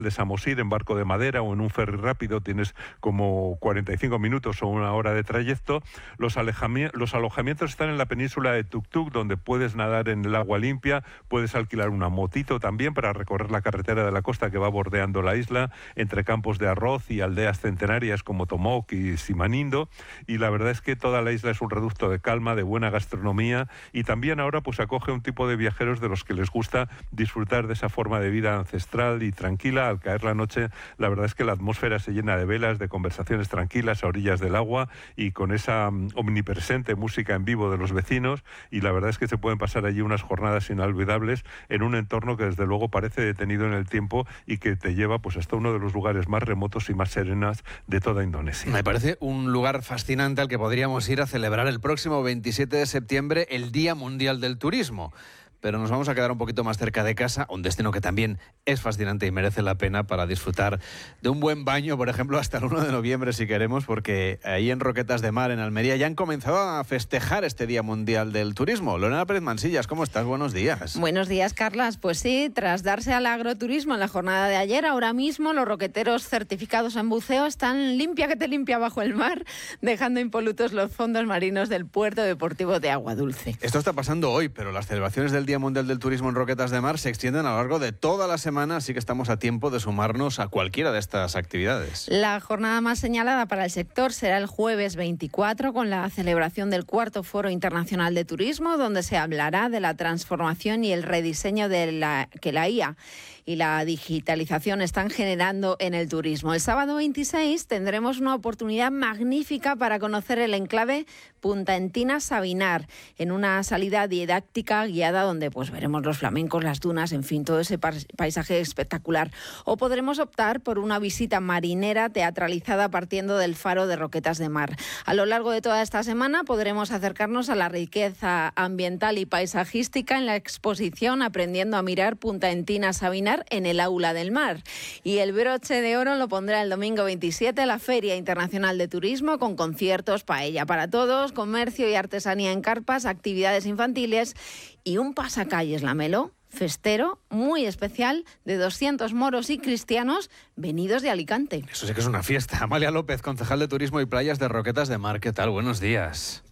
de Samosir en barco de madera o en un ferry rápido tienes como 45 minutos o una hora de trayecto. Los alojamientos están en la península de Tuktuk, donde puedes nadar en el agua limpia, puedes alquilar una motito también para recorrer la carretera de la costa que va bordeando la isla, entre campos de arroz y aldeas centenarias como Tomok y Simanindo, y la verdad es que toda la isla es un reducto de calma, de buena gastronomía, y también ahora pues acoge un tipo de viajeros de los que les gusta disfrutar de esa forma de vida ancestral y tranquila. Al caer la noche, la verdad es que la atmósfera se llena de velas, de conversaciones tranquilas a orillas del agua y con esa omnipresente música en vivo de los vecinos, y la verdad es que se pueden pasar allí unas jornadas inolvidables en un entorno que desde luego parece detenido en el tiempo y que te lleva pues hasta uno de los lugares más remotos y más serenas de toda Indonesia. Me parece un lugar fascinante al que podríamos ir a celebrar el próximo 27 de septiembre el Día Mundial del Turismo. Pero nos vamos a quedar un poquito más cerca de casa, un destino que también es fascinante y merece la pena para disfrutar de un buen baño, por ejemplo, hasta el 1 de noviembre si queremos, porque ahí en Roquetas de Mar, en Almería, ya han comenzado a festejar este Día Mundial del Turismo. Lorena Pérez Mansillas, ¿cómo estás? Buenos días. Buenos días, Carlas. Pues sí, tras darse al agroturismo en la jornada de ayer, ahora mismo los roqueteros certificados en buceo están limpia que te limpia bajo el mar, dejando impolutos los fondos marinos del puerto deportivo de Agua Dulce. Esto está pasando hoy, pero las celebraciones del Día Mundial del Turismo en Roquetas de Mar se extienden a lo largo de toda la semana, así que estamos a tiempo de sumarnos a cualquiera de estas actividades. La jornada más señalada para el sector será el jueves 24, con la celebración del cuarto Foro Internacional de Turismo, donde se hablará de la transformación y el rediseño que la IA y la digitalización están generando en el turismo. El sábado 26 tendremos una oportunidad magnífica para conocer el enclave Punta Entina Sabinar, en una salida didáctica guiada donde pues veremos los flamencos, las dunas, en fin, todo ese paisaje espectacular. O podremos optar por una visita marinera teatralizada partiendo del faro de Roquetas de Mar. A lo largo de toda esta semana podremos acercarnos a la riqueza ambiental y paisajística en la exposición Aprendiendo a mirar Punta Entina Sabinar en el Aula del Mar. Y el broche de oro lo pondrá el domingo 27 la Feria Internacional de Turismo, con conciertos, paella para todos, comercio y artesanía en carpas, actividades infantiles y un pasacalles Lamelo festero muy especial de 200 moros y cristianos venidos de Alicante. Eso sí que es una fiesta. Amalia López, concejal de Turismo y Playas de Roquetas de Mar. ¿Qué tal? Buenos días.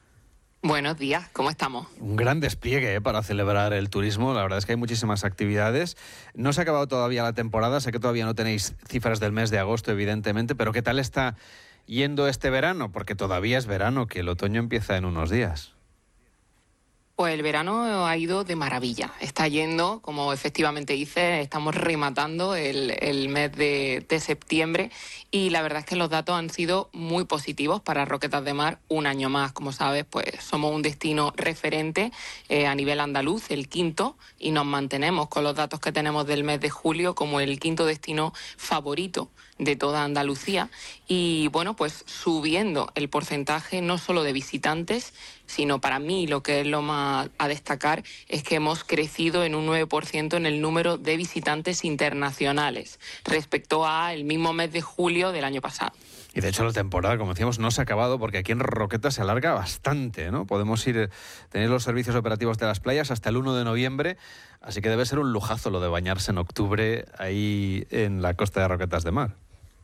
Buenos días, ¿cómo estamos? Un gran despliegue para celebrar el turismo. La verdad es que hay muchísimas actividades. No se ha acabado todavía la temporada. Sé que todavía no tenéis cifras del mes de agosto, evidentemente, pero ¿qué tal está yendo este verano? Porque todavía es verano, que el otoño empieza en unos días. Pues el verano ha ido de maravilla. Está yendo, como efectivamente dice, estamos rematando el mes de septiembre y la verdad es que los datos han sido muy positivos para Roquetas de Mar. Un año más, como sabes, pues somos un destino referente a nivel andaluz, el quinto, y nos mantenemos con los datos que tenemos del mes de julio como el quinto destino favorito de toda Andalucía. Y bueno, pues subiendo el porcentaje no solo de visitantes, sino para mí lo que es lo más a destacar es que hemos crecido en un 9% en el número de visitantes internacionales respecto al mismo mes de julio del año pasado. Y de hecho la temporada, como decíamos, no se ha acabado porque aquí en Roquetas se alarga bastante, ¿no? Podemos tener los servicios operativos de las playas hasta el 1 de noviembre, así que debe ser un lujazo lo de bañarse en octubre ahí en la costa de Roquetas de Mar.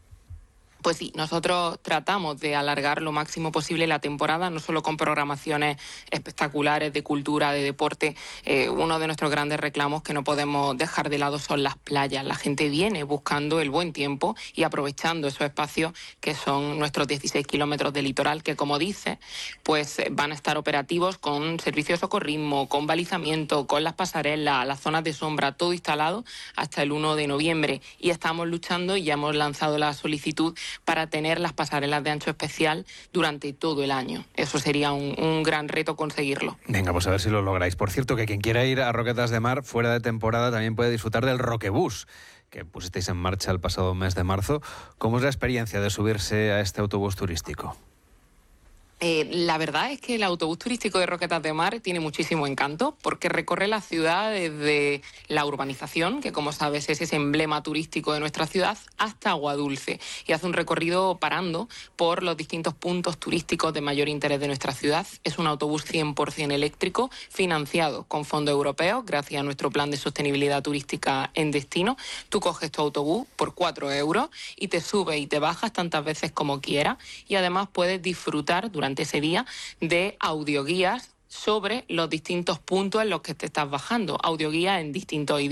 Pues sí, nosotros tratamos de alargar lo máximo posible la temporada, no solo con programaciones espectaculares de cultura, de deporte. Uno de nuestros grandes reclamos que no podemos dejar de lado son las playas. La gente viene buscando el buen tiempo y aprovechando esos espacios que son nuestros 16 kilómetros de litoral, que como dice, pues van a estar operativos con servicio de socorrismo, con balizamiento, con las pasarelas, las zonas de sombra, todo instalado hasta el 1 de noviembre. Y estamos luchando y ya hemos lanzado la solicitud para tener las pasarelas de ancho especial durante todo el año. Eso sería un gran reto conseguirlo. Venga, pues a ver si lo lográis. Por cierto, que quien quiera ir a Roquetas de Mar fuera de temporada también puede disfrutar del Roquebús, que pusisteis en marcha el pasado mes de marzo. ¿Cómo es la experiencia de subirse a este autobús turístico? La verdad es que el autobús turístico de Roquetas de Mar tiene muchísimo encanto porque recorre la ciudad desde la urbanización, que como sabes es ese emblema turístico de nuestra ciudad, hasta Aguadulce, y hace un recorrido parando por los distintos puntos turísticos de mayor interés de nuestra ciudad. Es un autobús 100% eléctrico, financiado con fondos europeos gracias a nuestro plan de sostenibilidad turística en destino. Tú coges tu autobús por 4 euros y te subes y te bajas tantas veces como quieras, y además puedes disfrutar durante ese día de audioguías sobre los distintos puntos en los que te estás bajando, audioguías en distintos idiomas.